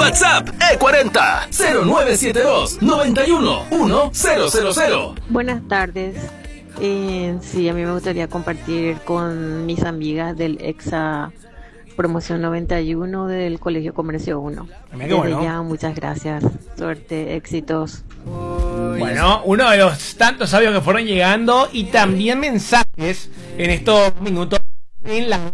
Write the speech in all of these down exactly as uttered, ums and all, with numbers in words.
WhatsApp E cuarenta cero nueve siete dos nueve uno uno cero cero cero. Buenas tardes. Eh, sí, a mí me gustaría compartir con mis amigas del EXA Promoción noventa y uno del Colegio Comercio uno. Mira qué bueno. Desde ya, muchas gracias. Suerte, éxitos. Bueno, uno de los tantos sabios que fueron llegando y también mensajes en estos minutos en la...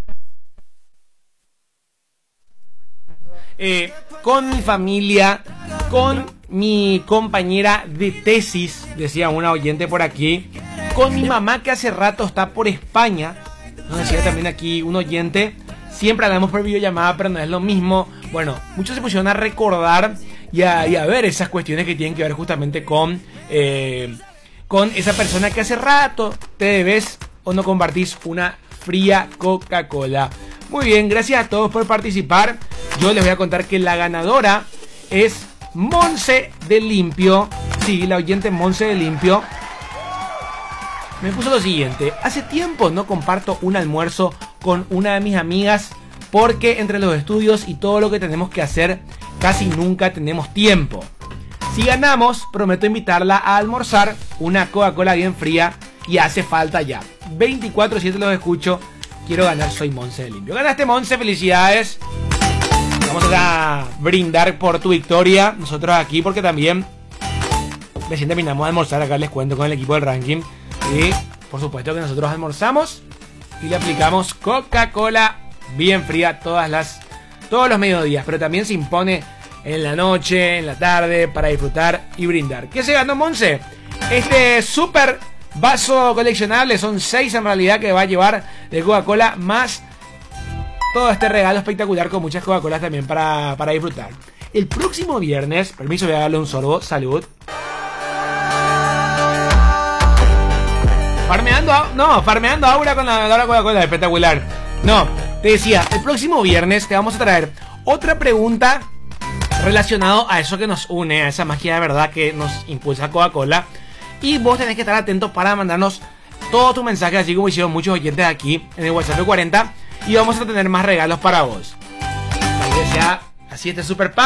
Eh, con mi familia, con mi compañera de tesis, decía una oyente por aquí, con mi mamá que hace rato está por España, nos decía también aquí un oyente, siempre hablamos por videollamada pero no es lo mismo. Bueno, muchos se pusieron a recordar y a, y a ver esas cuestiones que tienen que ver justamente con, eh, con esa persona que hace rato te debes o no compartís una fría Coca-Cola. Muy bien, gracias a todos por participar. Yo les voy a contar que la ganadora es Monse de Limpio. Sí, la oyente Monse de Limpio me puso lo siguiente: hace tiempo no comparto un almuerzo con una de mis amigas porque entre los estudios y todo lo que tenemos que hacer casi nunca tenemos tiempo. Si ganamos, prometo invitarla a almorzar una Coca-Cola bien fría y hace falta ya. veinticuatro siete los escucho. Quiero ganar, soy Monse de Limpio. Ganaste, Monse, felicidades. Vamos a brindar por tu victoria nosotros aquí porque también recién terminamos de almorzar. Acá les cuento con el equipo del ranking. Y por supuesto que nosotros almorzamos y le aplicamos Coca-Cola bien fría todas las, todos los mediodías. Pero también se impone en la noche, en la tarde, para disfrutar y brindar. ¿Qué se ganó, Monse? Este súper vaso coleccionable, son seis en realidad, que va a llevar de Coca-Cola, más todo este regalo espectacular con muchas Coca-Colas también para, para disfrutar. El próximo viernes, permiso, voy a darle un sorbo, salud. Farmeando, no, farmeando aura con la, la Coca-Cola, espectacular. No, te decía, el próximo viernes te vamos a traer otra pregunta relacionado a eso que nos une, a esa magia de verdad que nos impulsa Coca-Cola. Y vos tenés que estar atentos para mandarnos todo tu mensaje, así como hicieron muchos oyentes aquí en el WhatsApp cuarenta. Y vamos a tener más regalos para vos. Así, sea, así este super pack.